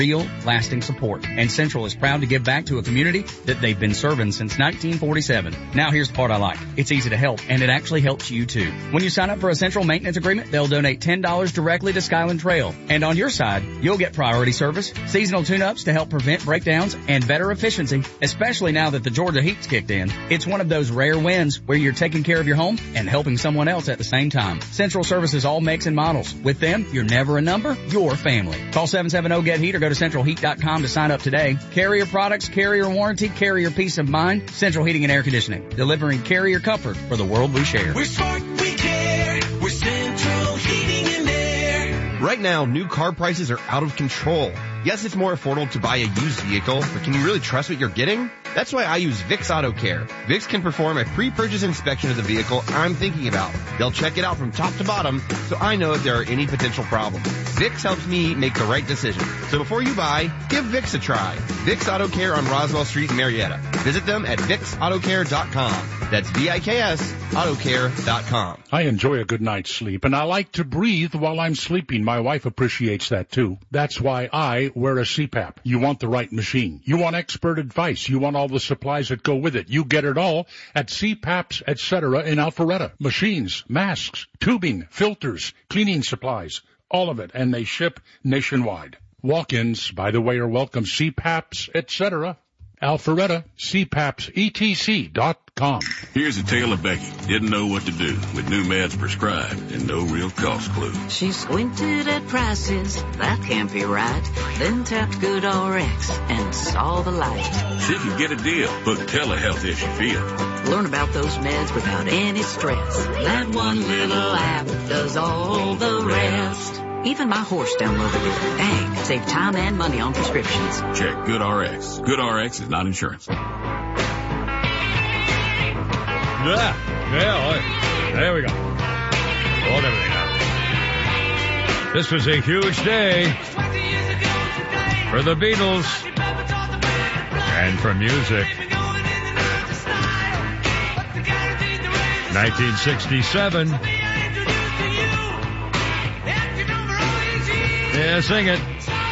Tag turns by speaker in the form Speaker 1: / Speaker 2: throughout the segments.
Speaker 1: real, lasting support. And Central is proud to give back to a community that they've been serving since 1947. Now here's the part I like. It's easy to help, and it actually helps you too. When you sign up for a Central maintenance agreement, they'll donate $10 directly to Skyland Trail. And on your side, you'll get priority service, seasonal tune-ups to help prevent breakdowns, and better efficiency, especially now that the Georgia heat's kicked in. It's one of those rare wins where you're taking care of your home and helping someone else at the same time. Central services all makes and models. With them, you're never a number, you're family. Call 770-GET-HEAT or go to centralheat.com to sign up today. Carrier products, carrier warranty, carrier peace of mind. Central Heating and Air Conditioning, delivering carrier comfort for the world we share.
Speaker 2: We're smart, we care. We're Central Heating and Air.
Speaker 3: Right now, new car prices are out of control. Yes, it's more affordable to buy a used vehicle, but can you really trust what you're getting? That's why I use VIX Auto Care. VIX can perform a pre-purchase inspection of the vehicle I'm thinking about. They'll check it out from top to bottom, so I know if there are any potential problems. VIX helps me make the right decision. So before you buy, give VIX a try. VIX Auto Care on Roswell Street in Marietta. Visit them at VIXAutoCare.com. That's VIKS Autocare.com.
Speaker 4: I enjoy a good night's sleep, and I like to breathe while I'm sleeping. My wife appreciates that, too. That's why I wear a CPAP. You want the right machine. You want expert advice. You want all the supplies that go with it. You get it all at CPAPs, etc. in Alpharetta. Machines, masks, tubing, filters, cleaning supplies, all of it, and they ship nationwide. Walk-ins, by the way, are welcome. CPAPs, etc. Alpharetta, CPAPsETC.com.
Speaker 5: Here's a tale of Becky. Didn't know what to do with new meds prescribed and no real cost clue.
Speaker 6: She squinted at prices, that can't be right. Then tapped GoodRx and saw the light.
Speaker 5: She can get a deal. Book telehealth if she feels.
Speaker 6: Learn about those meds without any stress. That one little app does all the rest. Even my horse downloaded it. Dang, save time and money on prescriptions.
Speaker 5: Check GoodRx. GoodRx is not insurance.
Speaker 7: Yeah, there we go. Hold everything up. This was a huge day for the Beatles and for music. 1967. Yeah, sing it.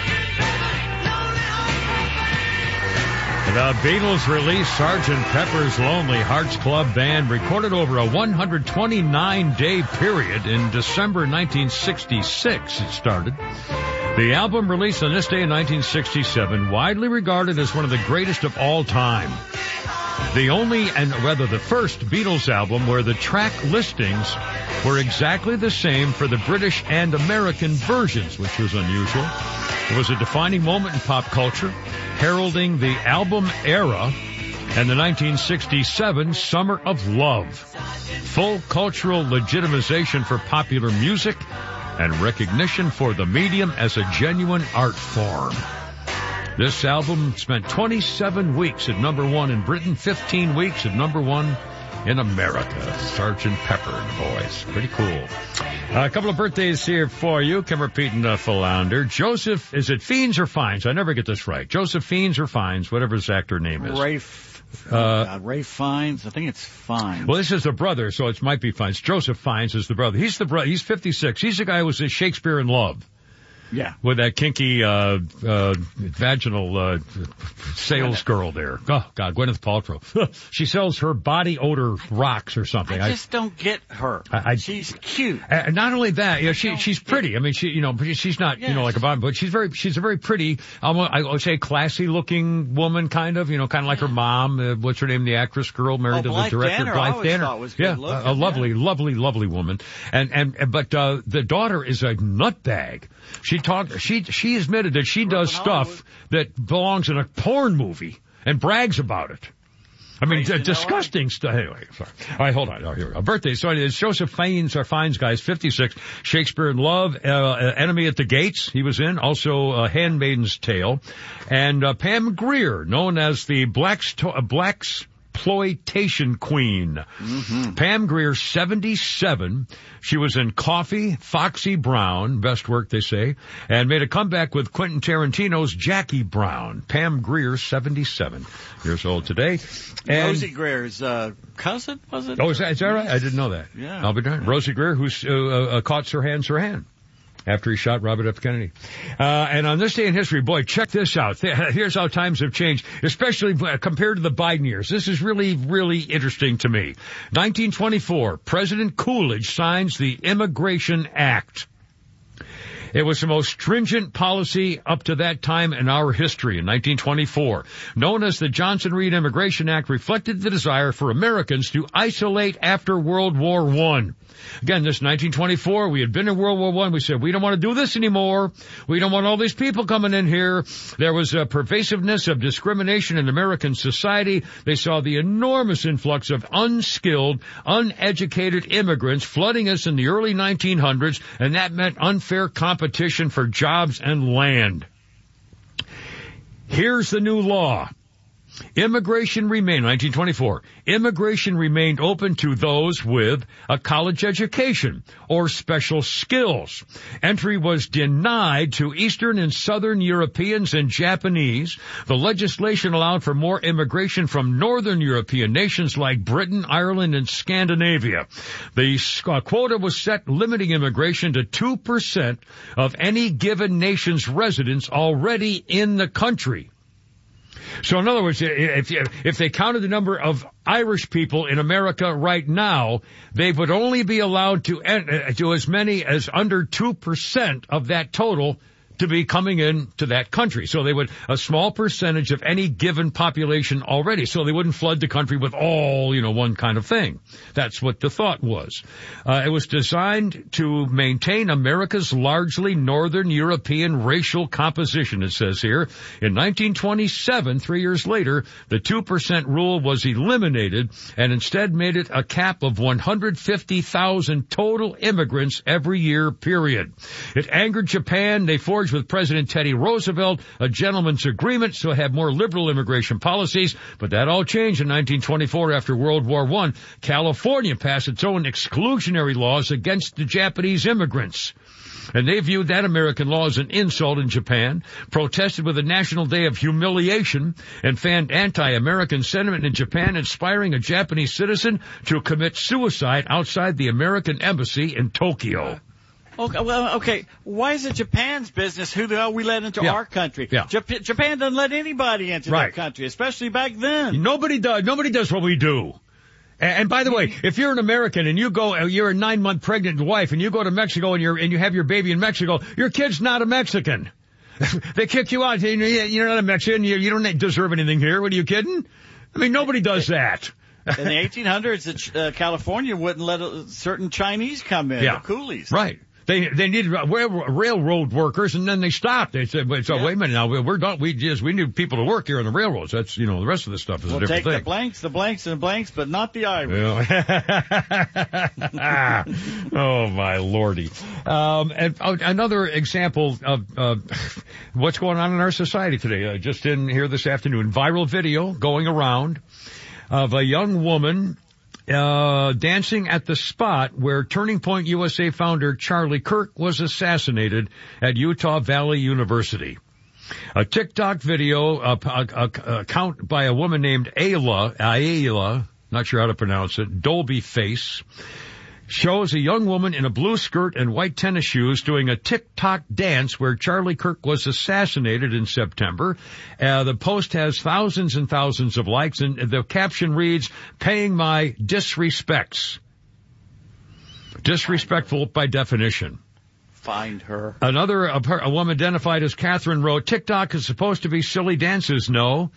Speaker 7: The Beatles released Sgt. Pepper's Lonely Hearts Club Band, recorded over a 129-day period in December 1966 it started. The album released on this day in 1967, widely regarded as one of the greatest of all time. The first Beatles album where the track listings were exactly the same for the British and American versions, which was unusual. It was a defining moment in pop culture, heralding the album era and the 1967 Summer of Love. Full cultural legitimization for popular music and recognition for the medium as a genuine art form. This album spent 27 weeks at number one in Britain, 15 weeks at number one in America. Sgt. Pepper and the Boys. Pretty cool. A couple of birthdays here for you. Kim repeating Philander. Joseph, is it Fiennes or Fiennes? I never get this right. Joseph Fiennes or Fiennes, whatever his actor name is.
Speaker 8: Ray Fiennes. I think it's Fiennes.
Speaker 7: Well, this is the brother, so it might be Fiennes. Joseph Fiennes is the brother. He's 56. He's the guy who was in Shakespeare in Love.
Speaker 8: Yeah.
Speaker 7: With that kinky, vaginal, sales girl there. Oh, God, Gwyneth Paltrow. She sells her body odor rocks or something.
Speaker 8: I just don't get her. She's cute.
Speaker 7: Not only that, she's pretty. I mean, she's not, like a body, but she's a very pretty, I would say classy looking woman, kind of like her mom. What's her name? The actress girl married to the director, Blythe Danner.
Speaker 8: Was good looking.
Speaker 7: A lovely, lovely woman. But the daughter is a nutbag. She admitted that she does stuff that belongs in a porn movie and brags about it. I mean, disgusting stuff. Anyway, sorry. All right, hold on. Oh, here we go. Birthday. So it's Joseph Fiennes, guys, 56. Shakespeare in Love, Enemy at the Gates, he was in. Also, Handmaid's Tale. And Pam Grier, known as the Blaxploitation Queen. Mm-hmm. Pam Grier, 77. She was in Coffee, Foxy Brown, best work they say, and made a comeback with Quentin Tarantino's Jackie Brown. Pam Grier, 77 years old today. And
Speaker 8: Rosie Greer's cousin, was it?
Speaker 7: Oh, is that right? I didn't know that.
Speaker 8: Yeah.
Speaker 7: I'll be darned. Rosie Greer, who's caught Sirhan. after he shot Robert F. Kennedy. And on this day in history, boy, check this out. Here's how times have changed, especially compared to the Biden years. This is really, really interesting to me. 1924, President Coolidge signs the Immigration Act. It was the most stringent policy up to that time in our history in 1924. Known as the Johnson-Reed Immigration Act, reflected the desire for Americans to isolate after World War I. Again, this 1924, we had been in World War I. We said, we don't want to do this anymore. We don't want all these people coming in here. There was a pervasiveness of discrimination in American society. They saw the enormous influx of unskilled, uneducated immigrants flooding us in the early 1900s, and that meant unfair competition for jobs and land. Here's the new law. Immigration remained, 1924, immigration remained open to those with a college education or special skills. Entry was denied to Eastern and Southern Europeans and Japanese. The legislation allowed for more immigration from Northern European nations like Britain, Ireland, and Scandinavia. The quota was set limiting immigration to 2% of any given nation's residents already in the country. So in other words, if they counted the number of Irish people in America right now, they would only be allowed to as many as under 2% of that total to be coming in to that country. So they would, a small percentage of any given population already. So they wouldn't flood the country with all, one kind of thing. That's what the thought was. It was designed to maintain America's largely Northern European racial composition, it says here. In 1927, 3 years later, the 2% rule was eliminated and instead made it a cap of 150,000 total immigrants every year, period. It angered Japan. They forged with President Teddy Roosevelt a gentleman's agreement to have more liberal immigration policies, but that all changed in 1924 after World War I. California passed its own exclusionary laws against the Japanese immigrants. And they viewed that American law as an insult in Japan, protested with a national day of humiliation, and fanned anti-American sentiment in Japan, inspiring a Japanese citizen to commit suicide outside the American embassy in Tokyo.
Speaker 8: Okay. Why is it Japan's business who the hell we let into our country?
Speaker 7: Yeah.
Speaker 8: Japan doesn't let anybody into their country, especially back then.
Speaker 7: Nobody does what we do. And by the way, if you're an American and you're a 9-month pregnant wife and you go to Mexico and you have your baby in Mexico, your kid's not a Mexican. They kick you out. You're not a Mexican. You don't deserve anything here. What are you kidding? I mean, nobody does that.
Speaker 8: In the 1800s, California wouldn't let certain Chinese come in, the coolies.
Speaker 7: Right. They needed railroad workers, and then they stopped. They said, wait a minute, now we're done. We need people to work here on the railroads. That's, the rest of the stuff is a different thing.
Speaker 8: We'll take the blanks, and the blanks, but not the Irish.
Speaker 7: Oh, my lordy. And another example of what's going on in our society today. Just in here this afternoon, viral video going around of a young woman dancing at the spot where Turning Point USA founder Charlie Kirk was assassinated at Utah Valley University. A TikTok video account by a woman named Ayla, not sure how to pronounce it, Dolby Face, shows a young woman in a blue skirt and white tennis shoes doing a TikTok dance where Charlie Kirk was assassinated in September. The post has thousands and thousands of likes, and the caption reads, "Paying my disrespects." Disrespectful by definition.
Speaker 8: Find her.
Speaker 7: A woman identified as Catherine wrote, "TikTok is supposed to be silly dances, no?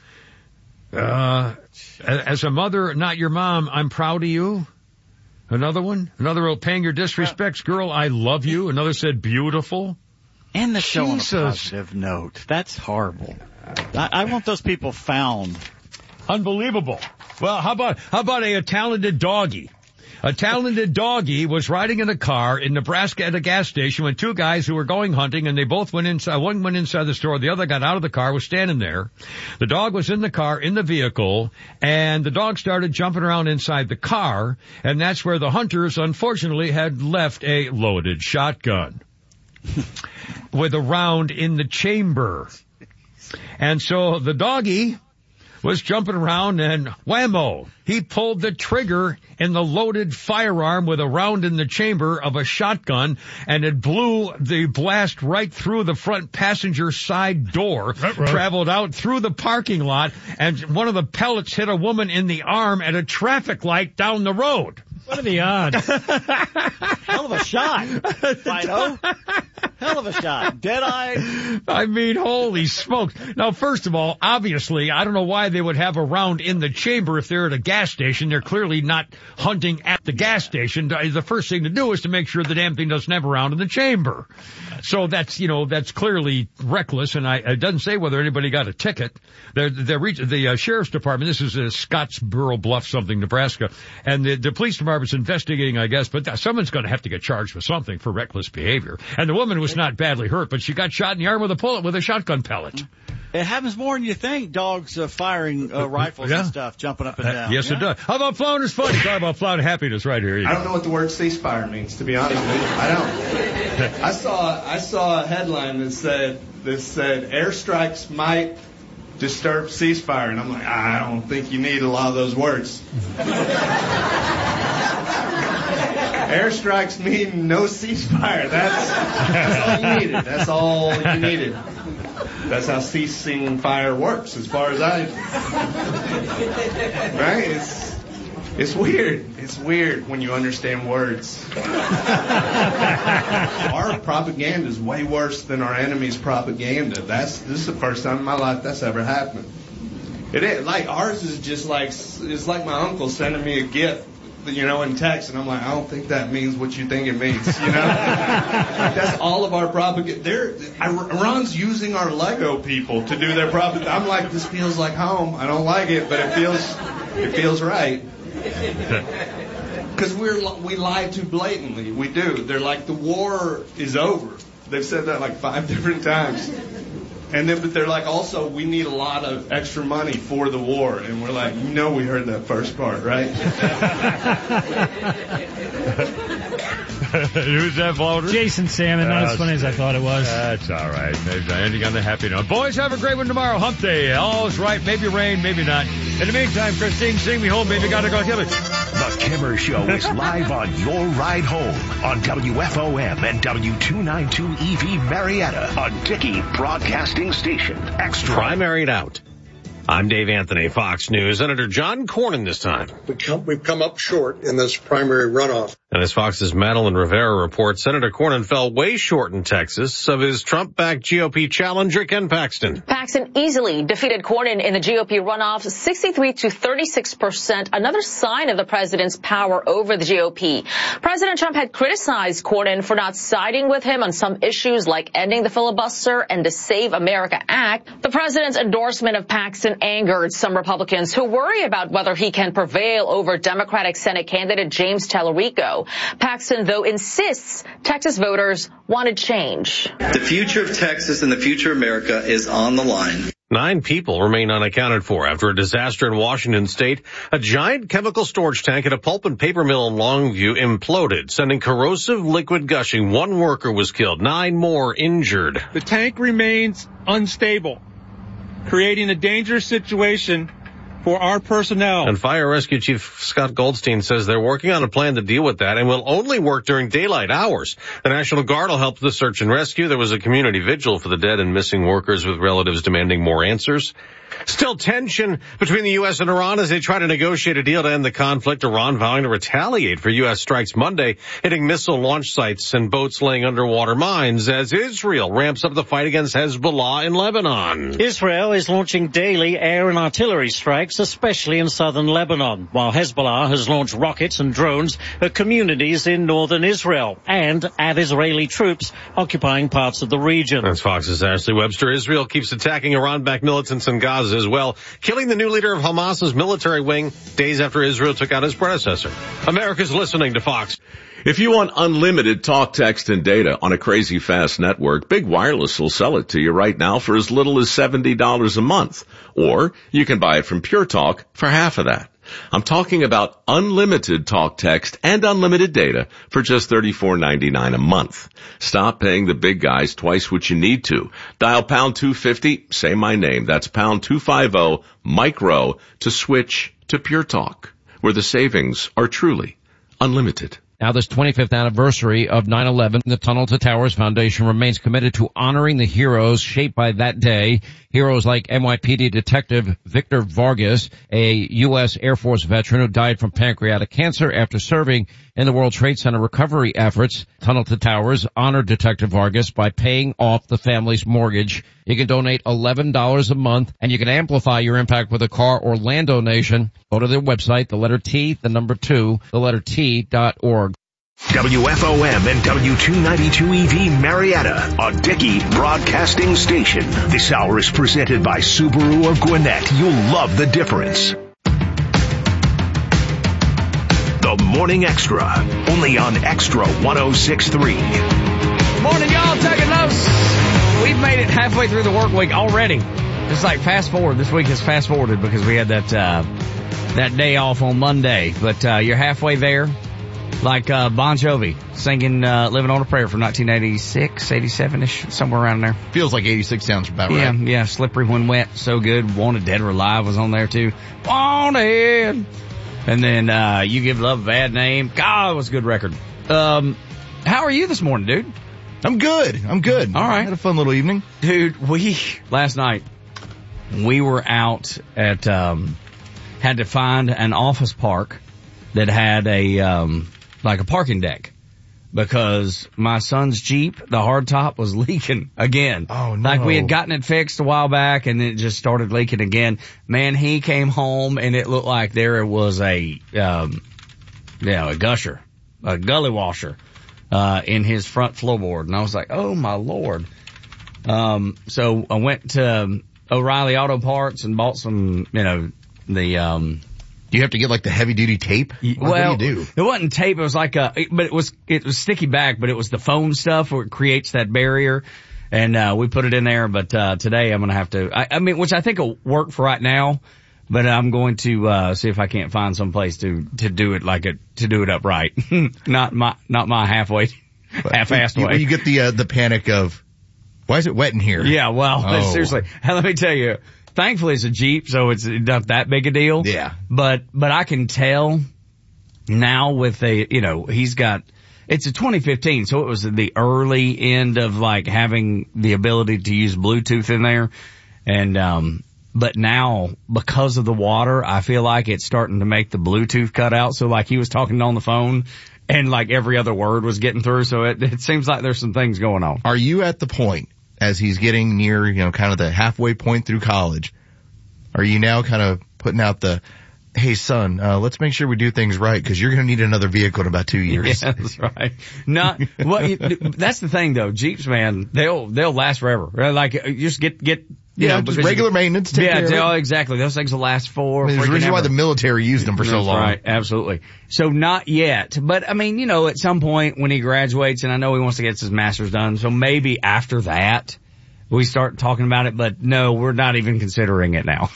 Speaker 7: As a mother, not your mom, I'm proud of you." Another wrote, "Paying your disrespects, girl, I love you." Another said, "Beautiful."
Speaker 8: And the show on a positive note. That's horrible. I want those people found.
Speaker 7: Unbelievable. Well, how about a talented doggy? A talented doggy was riding in a car in Nebraska at a gas station when two guys who were going hunting, and they both went inside. One went inside the store. The other got out of the car, was standing there. The dog was in the car, in the vehicle, and the dog started jumping around inside the car, and that's where the hunters, unfortunately, had left a loaded shotgun with a round in the chamber. And so the doggy was jumping around and whammo, he pulled the trigger in the loaded firearm with a round in the chamber of a shotgun, and it blew the blast right through the front passenger side door, traveled out through the parking lot, and one of the pellets hit a woman in the arm at a traffic light down the road.
Speaker 9: What are the odds?
Speaker 8: Hell of a shot, Fido. Hell of a shot. Dead-eyed.
Speaker 7: I mean, holy smokes. Now, first of all, obviously, I don't know why they would have a round in the chamber if they're at a gas station. They're clearly not hunting at the gas station. The first thing to do is to make sure the damn thing doesn't have a round in the chamber. So that's clearly reckless, and it doesn't say whether anybody got a ticket. The sheriff's department, this is Scottsboro Bluff something, Nebraska, and the police department's investigating, I guess, but someone's going to have to get charged with something for reckless behavior. And the woman was not badly hurt, but she got shot in the arm with a shotgun pellet.
Speaker 8: It happens more than you think, dogs firing rifles and stuff, jumping up and down.
Speaker 7: Yes, it does. How about Flounder's Fun? Talk about Flounder happiness right here.
Speaker 10: I don't know what the word ceasefire means, to be honest with you. I don't. I saw a headline that said airstrikes might disturb ceasefire, and I'm like, I don't think you need a lot of those words. Airstrikes mean no ceasefire. That's all you needed. That's all you needed. That's how ceasing fire works, as far as right? It's weird. It's weird when you understand words. Our propaganda is way worse than our enemy's propaganda. This is the first time in my life that's ever happened. It is like ours is just like it's like my uncle sending me a gift, in text, and I'm like, I don't think that means what you think it means, Like, that's all of our propaganda. Iran's using our Lego people to do their propaganda. I'm like, this feels like home. I don't like it, but it feels right. Because we lie too blatantly. We do. They're like, the war is over. They've said that like 5 different times. But they're like, also, we need a lot of extra money for the war. And we're like, we heard that first part, right?
Speaker 7: Who's that, Flounder?
Speaker 9: Jason Salmon. Not as funny as I thought it was.
Speaker 7: That's all right. Maybe ending on the happy note. Boys, have a great one tomorrow. Hump day. All's right. Maybe rain, maybe not. In the meantime, Christine, sing me home. Maybe gotta go kill it.
Speaker 11: The Kimmer Show is live on your ride home on WFOM and W292EV Marietta, a Dickey Broadcasting Station. Extra.
Speaker 12: Primaried out. I'm Dave Anthony, Fox News. Senator John Cornyn this time.
Speaker 13: We've come up short in this primary runoff.
Speaker 12: And as Fox's Madeline Rivera reports, Senator Cornyn fell way short in Texas of his Trump-backed GOP challenger, Ken Paxton.
Speaker 14: Paxton easily defeated Cornyn in the GOP runoff, 63 to 36%, another sign of the president's power over the GOP. President Trump had criticized Cornyn for not siding with him on some issues like ending the filibuster and the Save America Act. The president's endorsement of Paxton angered some Republicans who worry about whether he can prevail over Democratic Senate candidate James Tallarico. Paxton, though, insists Texas voters wanted change.
Speaker 15: The future of Texas and the future of America is on the line.
Speaker 12: 9 people remain unaccounted for after a disaster in Washington state. A giant chemical storage tank at a pulp and paper mill in Longview imploded, sending corrosive liquid gushing. 1 worker was killed, 9 more injured.
Speaker 16: The tank remains unstable, creating a dangerous situation for our personnel.
Speaker 12: And Fire Rescue Chief Scott Goldstein says they're working on a plan to deal with that and will only work during daylight hours. The National Guard will help the search and rescue. There was a community vigil for the dead and missing workers with relatives demanding more answers. Still tension between the U.S. and Iran as they try to negotiate a deal to end the conflict. Iran vowing to retaliate for U.S. strikes Monday, hitting missile launch sites and boats laying underwater mines as Israel ramps up the fight against Hezbollah in Lebanon.
Speaker 17: Israel is launching daily air and artillery strikes, especially in southern Lebanon, while Hezbollah has launched rockets and drones at communities in northern Israel and at Israeli troops occupying parts of the region.
Speaker 12: That's Fox's Ashley Webster. Israel keeps attacking Iran-backed militants in Gaza as well, killing the new leader of Hamas's military wing days after Israel took out his predecessor. America's listening to Fox.
Speaker 18: If you want unlimited talk, text, and data on a crazy fast network, Big Wireless will sell it to you right now for as little as $70 a month. Or you can buy it from Pure Talk for half of that. I'm talking about unlimited talk, text, and unlimited data for just $34.99 a month. Stop paying the big guys twice what you need to. Dial pound 250, say my name. That's pound 250 micro to switch to Pure Talk, where the savings are truly unlimited.
Speaker 19: Now, this 25th anniversary of 9/11, the Tunnel to Towers Foundation remains committed to honoring the heroes shaped by that day. Heroes like NYPD Detective Victor Vargas, a U.S. Air Force veteran who died from pancreatic cancer after serving in the World Trade Center recovery efforts. Tunnel to Towers honored Detective Vargas by paying off the family's mortgage. You can donate $11 a month, and you can amplify your impact with a car or land donation. Go to their website, the letter T, the number 2, the letter T.org.
Speaker 11: WFOM and W292EV Marietta, a Dickey Broadcasting Station. This hour is presented by Subaru of Gwinnett. You'll love the difference. The Morning Extra, only on Extra 106.3.
Speaker 1: Morning, y'all. Take it loose. We've made it halfway through the work week already. It's like fast forward. This week is fast forwarded because we had that day off on Monday. But you're halfway there. Like Bon Jovi singing Living on a Prayer from 1986, 87-ish, somewhere around there.
Speaker 20: Feels like 86 sounds about right.
Speaker 1: Yeah, Slippery When Wet, so good. Wanted, Dead or Alive was on there too. Wanted. And then You Give Love a Bad Name. God, it was a good record. How are you this morning, dude?
Speaker 20: I'm good. All right. Had a fun little evening.
Speaker 1: Dude, last night, we were out at, had to find an office park that had like a parking deck, because my son's Jeep, the hardtop, was leaking again.
Speaker 20: Oh, no.
Speaker 1: Like we had gotten it fixed a while back and then it just started leaking again. Man, he came home and it looked like there was a gusher, a gully washer, in his front floorboard. And I was like, oh my Lord. So I went to O'Reilly Auto Parts and bought some,
Speaker 20: Do you have to get like the heavy duty tape? What do you do?
Speaker 1: It wasn't tape. It was like but it was sticky back, but it was the foam stuff where it creates that barrier. And, we put it in there. But, today I'm going to have to, which I think will work for right now, but I'm going to, see if I can't find some place to do it to do it upright. not my half-assed way.
Speaker 20: You get the panic of, why is it wet in here?
Speaker 1: Yeah, well, seriously. Let me tell you. Thankfully, it's a Jeep, so it's not that big a deal.
Speaker 20: Yeah.
Speaker 1: But I can tell now with it's a 2015, so it was the early end of like having the ability to use Bluetooth in there. And, but now because of the water, I feel like it's starting to make the Bluetooth cut out. So like he was talking on the phone and like every other word was getting through. So it seems like there's some things going on.
Speaker 20: Are you at the point, as he's getting near, kind of the halfway point through college, are you now kind of putting out the, hey son, let's make sure we do things right because you're going to need another vehicle in about 2 years.
Speaker 1: Yeah, that's right. That's the thing though. Jeeps, man, they'll last forever. Like you just get
Speaker 20: just regular maintenance. Take care of it.
Speaker 1: Exactly. Those things will last for.
Speaker 20: There's a reason why the military used them for so long.
Speaker 1: Right, absolutely. So not yet, but at some point when he graduates, and I know he wants to get his master's done, so maybe after that we start talking about it. But no, we're not even considering it now.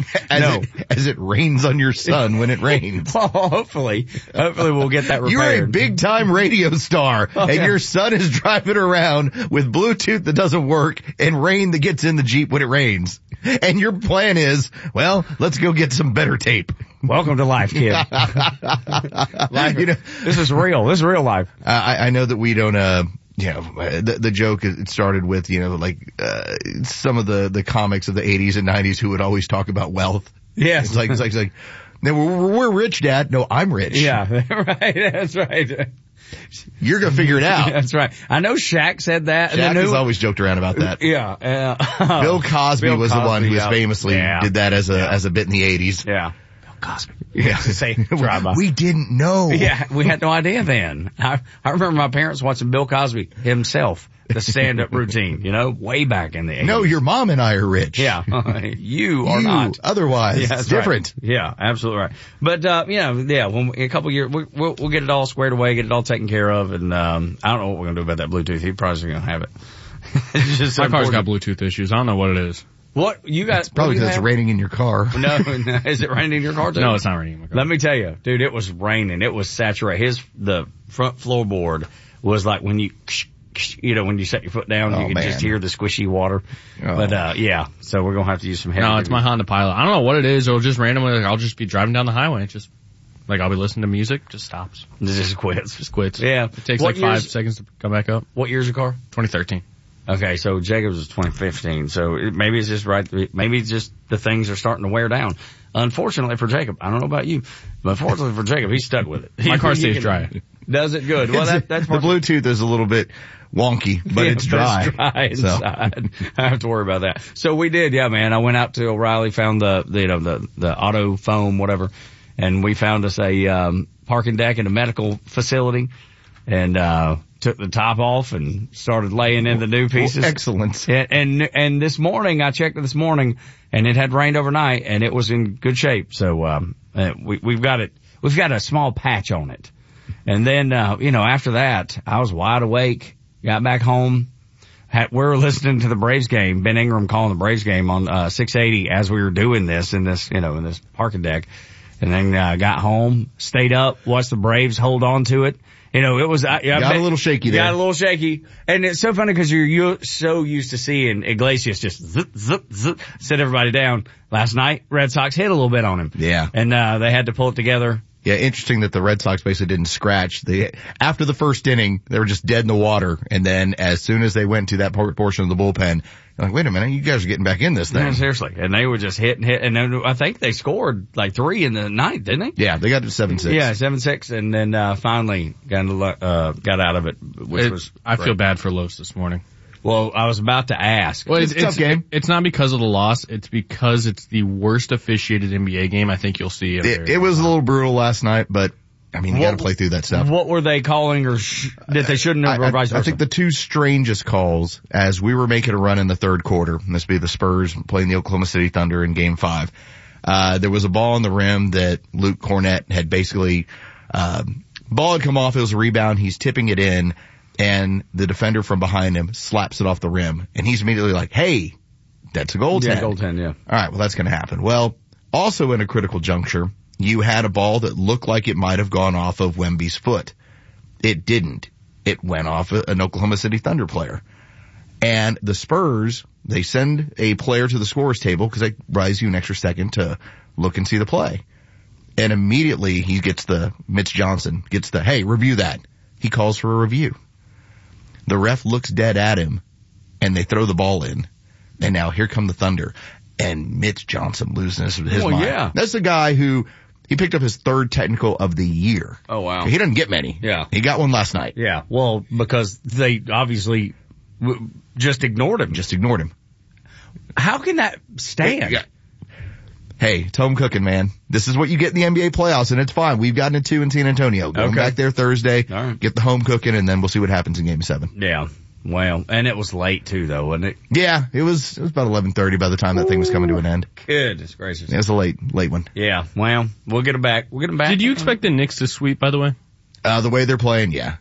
Speaker 20: As it rains on your son when it rains.
Speaker 1: Well, hopefully we'll get that repaired.
Speaker 20: You're a big time radio star, and your son is driving around with Bluetooth that doesn't work and rain that gets in the Jeep when it rains. And your plan is, well, let's go get some better tape.
Speaker 1: Welcome to life, kid. This is real. This is real life.
Speaker 20: I know that we don't, the joke, it started with, some of the comics of the 80s and 90s who would always talk about wealth.
Speaker 1: Yes.
Speaker 20: It's like, no, we're rich, Dad. No, I'm rich.
Speaker 1: Yeah, right. That's right.
Speaker 20: You're going to figure it out.
Speaker 1: That's right. I know Shaq said that.
Speaker 20: Shaq has always joked around about that.
Speaker 1: Yeah.
Speaker 20: Bill Cosby was the one who famously did that as a bit in the 80s.
Speaker 1: Yeah. Bill Cosby. Yeah.
Speaker 20: We didn't know.
Speaker 1: Yeah, we had no idea then. I remember my parents watching Bill Cosby himself, the stand-up routine, way back in the 80s.
Speaker 20: No, your mom and I are rich.
Speaker 1: Yeah. You are not.
Speaker 20: Otherwise, it's different.
Speaker 1: Right. Yeah, absolutely right. But, when in a couple of years, we'll get it all squared away, get it all taken care of, and, I don't know what we're going to do about that Bluetooth. He probably isn't going to have it.
Speaker 9: My car's got Bluetooth issues. I don't know what it is.
Speaker 1: What you got?
Speaker 20: It's probably because it's raining in your car.
Speaker 1: No, is it raining in your car too?
Speaker 9: No, it's not raining in my car.
Speaker 1: Let me tell you, dude, it was raining. It was saturated. The front floorboard was like when you when you set your foot down, you could just hear the squishy water. Oh. But, yeah, so we're going to have to use some heavy.
Speaker 9: No, it's my Honda Pilot. I don't know what it is. It'll just randomly, I'll just be driving down the highway. It just, I'll be listening to music, just stops.
Speaker 1: It just quits.
Speaker 9: Just quits.
Speaker 1: Yeah.
Speaker 9: It takes 5 seconds to come back up.
Speaker 1: What year's your car?
Speaker 9: 2013.
Speaker 1: Okay, so Jacob's was 2015. So maybe it's just maybe it's just the things are starting to wear down. Unfortunately for Jacob, I don't know about you, but fortunately for Jacob, he's stuck with it.
Speaker 9: My car stays dry.
Speaker 1: Does it good? Well, that's
Speaker 20: the Bluetooth is a little bit wonky, but it's dry.
Speaker 1: It's dry inside. I don't have to worry about that. So we did, yeah, man. I went out to O'Reilly, found the auto foam, whatever, and we found us a parking deck in a medical facility, and took the top off and started laying in the new pieces.
Speaker 20: Excellent.
Speaker 1: And this morning, I checked it this morning, and it had rained overnight, and it was in good shape. So we've got a small patch on it. And then, after that, I was wide awake, got back home. We were listening to the Braves game, Ben Ingram calling the Braves game on 680 as we were doing this in this parking deck. And then got home, stayed up, watched the Braves hold on to it. It was, got
Speaker 20: a little shaky there.
Speaker 1: Got a little shaky. And it's so funny because you're so used to seeing Iglesias just zip, zip, zip, sit everybody down. Last night, Red Sox hit a little bit on him.
Speaker 20: Yeah.
Speaker 1: And, they had to pull it together.
Speaker 20: Yeah, interesting that the Red Sox basically didn't scratch. After the first inning, they were just dead in the water. And then as soon as they went to that portion of the bullpen, you're like, wait a minute, you guys are getting back in this thing.
Speaker 1: Yeah, seriously. And they were just hit. And then I think they scored like 3 in the ninth, didn't they?
Speaker 20: Yeah, they got to 7-6.
Speaker 1: Yeah, 7-6. And then, finally got out of it, which was great.
Speaker 9: I feel bad for Los this morning.
Speaker 1: Well, I was about to ask.
Speaker 9: Well, it's a tough game. It's not because of the loss. It's because it's the worst officiated NBA game I think you'll see.
Speaker 20: It was a little brutal last night, but I mean, you got to play through that stuff.
Speaker 1: What were they calling or that they shouldn't have or vice versa?
Speaker 20: I think the two strangest calls as we were making a run in the third quarter, and this would be the Spurs playing the Oklahoma City Thunder in Game 5. There was a ball on the rim that Luke Cornett had basically, ball had come off. It was a rebound. He's tipping it in. And the defender from behind him slaps it off the rim. And he's immediately like, hey, that's a goaltend.
Speaker 1: Yeah, goaltend, yeah.
Speaker 20: All right, well, that's going to happen. Well, also in a critical juncture, you had a ball that looked like it might have gone off of Wemby's foot. It didn't. It went off an Oklahoma City Thunder player. And the Spurs, they send a player to the scorer's table because they rise you an extra second to look and see the play. And immediately he gets Mitch Johnson gets hey, review that. He calls for a review. The ref looks dead at him, and they throw the ball in. And now here come the Thunder. And Mitch Johnson loses his mind.
Speaker 1: Yeah.
Speaker 20: That's the guy who, he picked up his third technical of the year.
Speaker 1: Oh, wow.
Speaker 20: He doesn't get many.
Speaker 1: Yeah.
Speaker 20: He got one last night.
Speaker 1: Yeah. Well, because they obviously just ignored him. How can that stand?
Speaker 20: Hey, it's home cooking, man. This is what you get in the NBA playoffs, and it's fine. We've gotten it 2 in San Antonio. Going back there Thursday,
Speaker 1: right.
Speaker 20: Get the home cooking, and then we'll see what happens in Game 7.
Speaker 1: Yeah. Well, and it was late too, though, wasn't it?
Speaker 20: Yeah, it was about 11:30 by the time that thing was coming to an end.
Speaker 1: Goodness gracious.
Speaker 20: It was a late one.
Speaker 1: Yeah. Well, we'll get them back.
Speaker 9: Did you expect the Knicks to sweep, by the way?
Speaker 20: The way they're playing, yeah.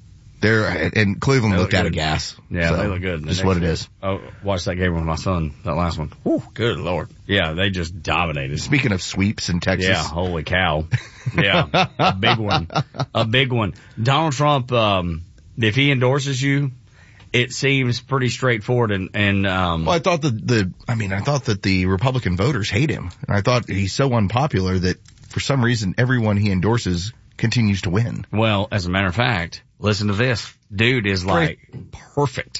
Speaker 20: And Cleveland looked out of gas.
Speaker 1: Yeah,
Speaker 20: so
Speaker 1: they look good.
Speaker 20: Just what it is.
Speaker 1: Oh, watched that game with my son, that last one. Whew, good Lord. Yeah, they just dominated.
Speaker 20: Speaking of sweeps in Texas.
Speaker 1: Yeah, holy cow. Yeah, a big one. Donald Trump, if he endorses you, it seems pretty straightforward well,
Speaker 20: I thought that the Republican voters hate him. And I thought he's so unpopular that for some reason everyone he endorses continues to win.
Speaker 1: Well, as a matter of fact, listen to this. Dude is like perfect.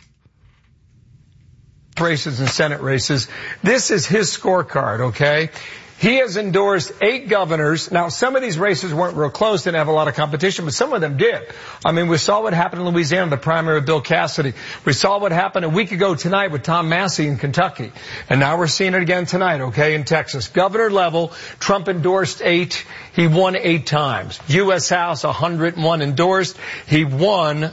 Speaker 21: Races and Senate races. This is his scorecard, okay? He has endorsed 8 governors. Now, some of these races weren't real close, didn't have a lot of competition, but some of them did. I mean, we saw what happened in Louisiana, the primary of Bill Cassidy. We saw what happened a week ago tonight with Tom Massey in Kentucky. And now we're seeing it again tonight, okay, in Texas. Governor level, Trump endorsed 8. He won 8 times. U.S. House, 101 endorsed. He won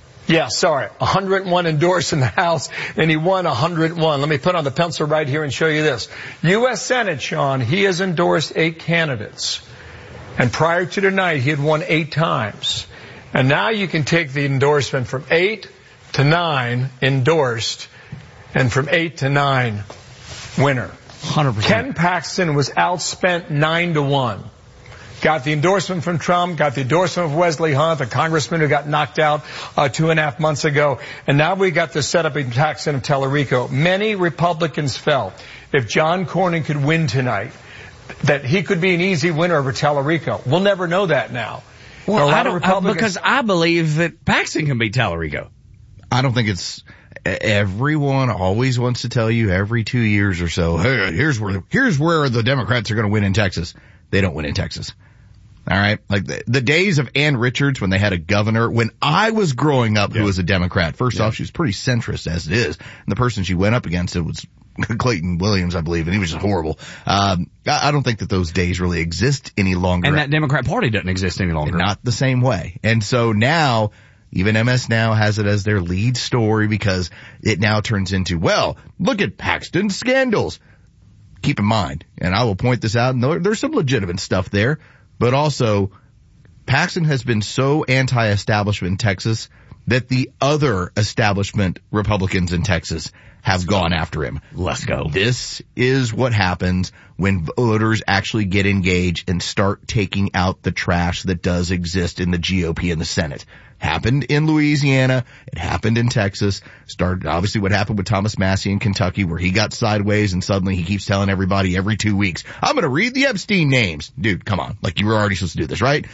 Speaker 21: 101 endorsed in the House, and he won 101. Let me put on the pencil right here and show you this. U.S. Senate, Sean, he has endorsed 8 candidates. And prior to tonight, he had won 8 times. And now you can take the endorsement from 8 to 9 endorsed, and from 8 to 9 winner.
Speaker 19: 100%.
Speaker 21: Ken Paxton was outspent 9-1. Got the endorsement from Trump, got the endorsement of Wesley Hunt, the congressman who got knocked out 2.5 months ago. And now we got the setup in Paxton of Tellerico. Many Republicans felt if John Cornyn could win tonight, that he could be an easy winner over Tellerico. We'll never know that now.
Speaker 1: Well, because I believe that Paxton can beat Tellerico.
Speaker 20: I don't think it's... Everyone always wants to tell you every 2 years or so, hey, here's where the Democrats are going to win in Texas. They don't win in Texas. All right. Like the days of Ann Richards when they had a governor, when I was growing up who was a Democrat, first off, she was pretty centrist as it is. And the person she went up against it was Clayton Williams, I believe, and he was just horrible. I don't think that those days really exist any longer.
Speaker 1: And that Democrat Party doesn't exist any longer.
Speaker 20: Not the same way. And so now, even MS Now has it as their lead story because it now turns into, well, look at Paxton's scandals. Keep in mind, and I will point this out, and there's some legitimate stuff there, but also Paxton has been so anti-establishment in Texas that the other establishment Republicans in Texas have gone after him.
Speaker 1: Let's go.
Speaker 20: This is what happens when voters actually get engaged and start taking out the trash that does exist in the GOP and the Senate. Happened in Louisiana. It happened in Texas. Started obviously what happened with Thomas Massie in Kentucky, where he got sideways and suddenly he keeps telling everybody every 2 weeks, I'm going to read the Epstein names. Dude, come on. Like, you were already supposed to do this, right?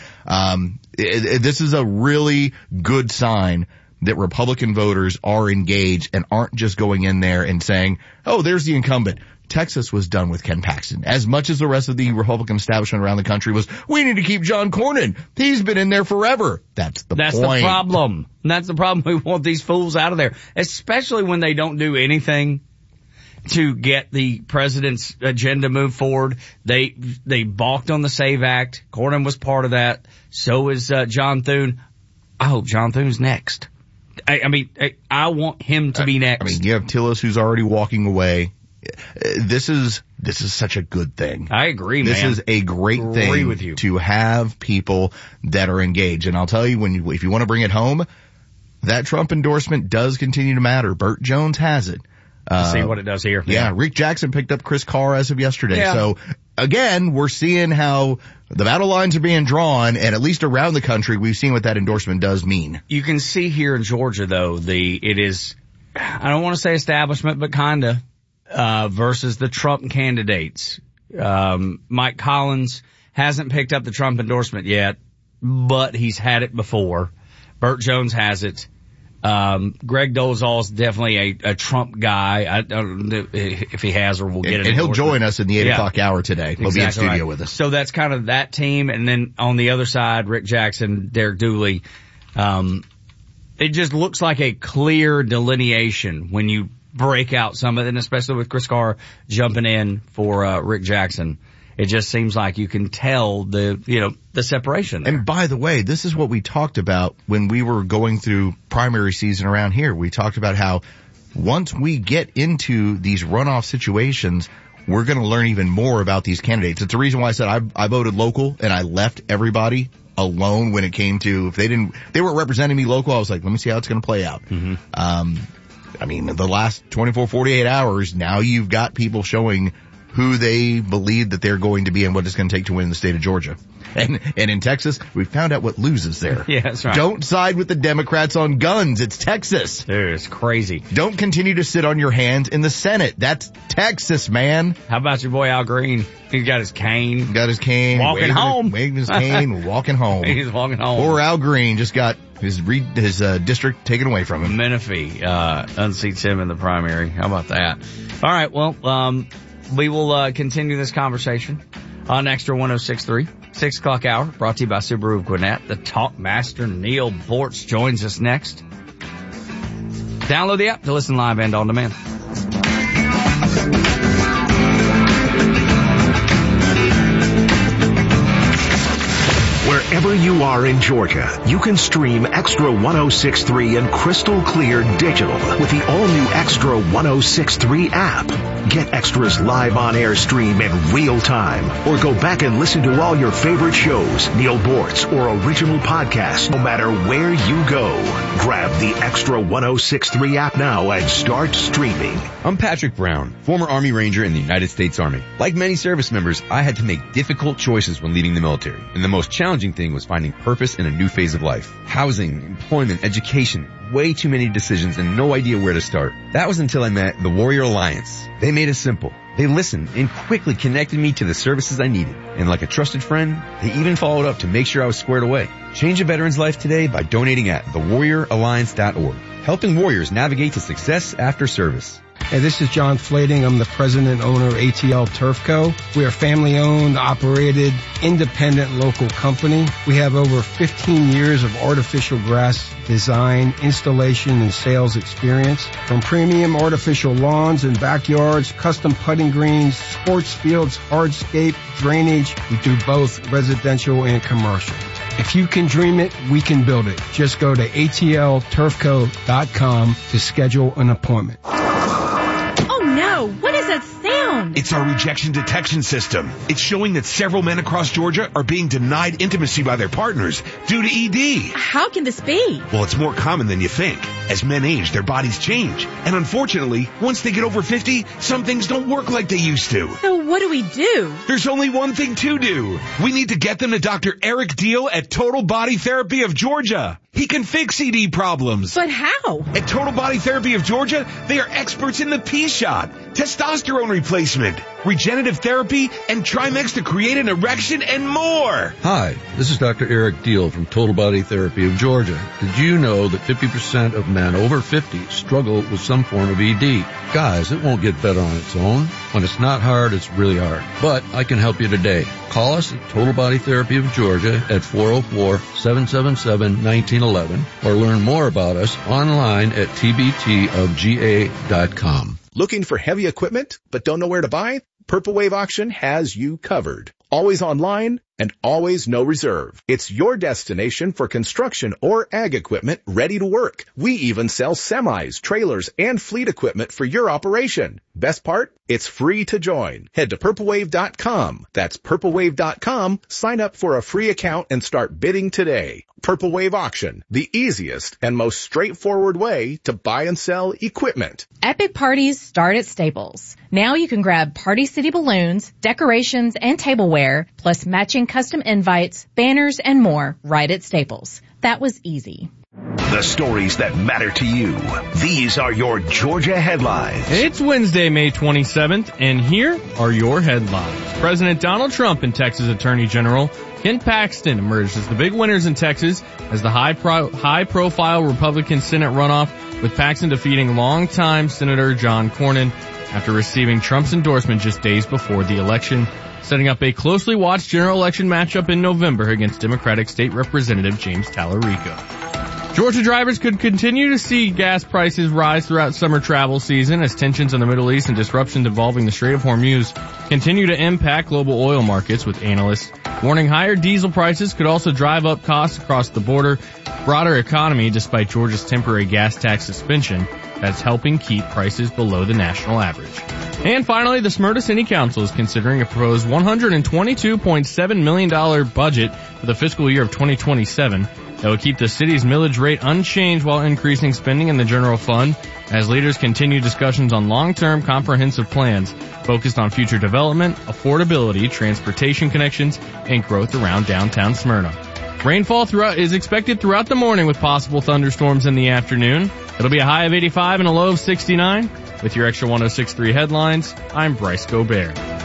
Speaker 20: This is a really good sign that Republican voters are engaged and aren't just going in there and saying, oh, there's the incumbent. Texas was done with Ken Paxton. As much as the rest of the Republican establishment around the country was, we need to keep John Cornyn. He's been in there forever. That's the point.
Speaker 1: That's the problem. That's the problem. We want these fools out of there, especially when they don't do anything to get the president's agenda moved forward. They balked on the SAVE Act. Cornyn was part of that. So is John Thune. I hope John Thune's next. I want him to be next.
Speaker 20: I mean, you have Tillis who's already walking away. This is such a good thing.
Speaker 1: I agree, man.
Speaker 20: This is a great thing
Speaker 1: with you.
Speaker 20: To have people that are engaged. And I'll tell you, if you want to bring it home, that Trump endorsement does continue to matter. Burt Jones has it.
Speaker 1: See what it does here.
Speaker 20: Yeah, Rick Jackson picked up Chris Carr as of yesterday. Yeah. So again, we're seeing how the battle lines are being drawn, and at least around the country, we've seen what that endorsement does mean.
Speaker 1: You can see here in Georgia, though, it is, I don't want to say establishment, but kinda, versus the Trump candidates. Mike Collins hasn't picked up the Trump endorsement yet, but he's had it before. Burt Jones has it. Greg Dolezal is definitely a Trump guy. I don't know if he has or will get it.
Speaker 20: And he'll join us in the 8 o'clock hour today. He'll be in studio with us.
Speaker 1: So that's kind of that team. And then on the other side, Rick Jackson, Derek Dooley. It just looks like a clear delineation when you break out some of it, and especially with Chris Carr jumping in for Rick Jackson. It just seems like you can tell the separation there.
Speaker 20: And by the way, this is what we talked about when we were going through primary season around here. We talked about how once we get into these runoff situations, we're going to learn even more about these candidates. It's the reason why I said I voted local and I left everybody alone when it came to, if they weren't representing me local, I was like, let me see how it's going to play out.
Speaker 1: Mm-hmm.
Speaker 20: The last 24, 48 hours, now you've got people showing who they believe that they're going to be and what it's going to take to win in the state of Georgia. And in Texas, we found out what loses there.
Speaker 1: Yeah, that's right.
Speaker 20: Don't side with the Democrats on guns. It's Texas.
Speaker 1: Dude, it's crazy.
Speaker 20: Don't continue to sit on your hands in the Senate. That's Texas, man.
Speaker 1: How about your boy Al Green? He's got his cane. Walking home.
Speaker 20: Waving his cane, walking home.
Speaker 1: He's walking home.
Speaker 20: Poor Al Green just got his district taken away from him.
Speaker 1: Menifee unseats him in the primary. How about that? All right, well, we will continue this conversation on Extra 106.3, 6 o'clock hour, brought to you by Subaru of Gwinnett. The Talk Master Neil Bortz joins us next. Download the app to listen live and on demand.
Speaker 11: Wherever you are in Georgia, you can stream Extra 106.3 and Crystal Clear Digital with the all-new Extra 106.3 app. Get Extra's live on-air stream in real time, or go back and listen to all your favorite shows, Neil Bortz, or original podcasts, no matter where you go. Grab the Extra 106.3 app now and start streaming.
Speaker 2: I'm Patrick Brown, former Army Ranger in the United States Army. Like many service members, I had to make difficult choices when leaving the military, and the most challenging thing was finding purpose in a new phase of life. Housing, employment, education, way too many decisions and no idea where to start. That was until I met the Warrior Alliance. They made it simple. They listened and quickly connected me to the services I needed. And like a trusted friend, they even followed up to make sure I was squared away. Change a veteran's life today by donating at thewarrioralliance.org, helping warriors navigate to success after service.
Speaker 22: Hey, this is John Flading. I'm the president and owner of ATL Turf Co. We are a family-owned, operated, independent local company. We have over 15 years of artificial grass design, installation, and sales experience. From premium artificial lawns and backyards, custom putting greens, sports fields, hardscape, drainage, we do both residential and commercial. If you can dream it, we can build it. Just go to atlturfco.com to schedule an appointment.
Speaker 23: What is that sound?
Speaker 24: It's our rejection detection system. It's showing that several men across Georgia are being denied intimacy by their partners due to ED.
Speaker 23: How can this be?
Speaker 24: Well, it's more common than you think. As men age, their bodies change. And unfortunately, once they get over 50, some things don't work like they used to.
Speaker 23: So what do we do?
Speaker 24: There's only one thing to do. We need to get them to Dr. Eric Deal at Total Body Therapy of Georgia. He can fix ED problems.
Speaker 23: But how?
Speaker 24: At Total Body Therapy of Georgia, they are experts in the P-shot, testosterone replacement, regenerative therapy, and Trimex to create an erection and more.
Speaker 25: Hi, this is Dr. Eric Deal from Total Body Therapy of Georgia. Did you know that 50% of men over 50 struggle with some form of ED? Guys, it won't get better on its own. When it's not hard, it's really hard. But I can help you today. Call us at Total Body Therapy of Georgia at 404-777-1911 or learn more about us online at tbtofga.com.
Speaker 26: Looking for heavy equipment but don't know where to buy? Purple Wave Auction has you covered. Always online and always no reserve. It's your destination for construction or ag equipment ready to work. We even sell semis, trailers, and fleet equipment for your operation. Best part? It's free to join. Head to purplewave.com. That's purplewave.com. Sign up for a free account and start bidding today. Purple Wave Auction, the easiest and most straightforward way to buy and sell equipment.
Speaker 23: Epic parties start at Staples. Now you can grab Party City balloons, decorations, and tableware, plus matching custom invites, banners, and more right at Staples. That was easy.
Speaker 11: The stories that matter to you. These are your Georgia headlines.
Speaker 9: It's Wednesday, May 27th, and here are your headlines. President Donald Trump and Texas Attorney General Ken Paxton emerged as the big winners in Texas as the high-profile Republican Senate runoff, with Paxton defeating longtime Senator John Cornyn after receiving Trump's endorsement just days before the election, setting up a closely watched general election matchup in November against Democratic State Representative James Tallarico. Georgia drivers could continue to see gas prices rise throughout summer travel season as tensions in the Middle East and disruptions involving the Strait of Hormuz continue to impact global oil markets, with analysts warning higher diesel prices could also drive up costs across the broader economy, despite Georgia's temporary gas tax suspension that's helping keep prices below the national average. And finally, the Smyrna City Council is considering a proposed $122.7 million budget for the fiscal year of 2027 that will keep the city's millage rate unchanged while increasing spending in the general fund, as leaders continue discussions on long-term comprehensive plans focused on future development, affordability, transportation connections, and growth around downtown Smyrna. Rainfall is expected throughout the morning with possible thunderstorms in the afternoon. It'll be a high of 85 and a low of 69. With your Extra 106.3 headlines, I'm Bryce Gobert.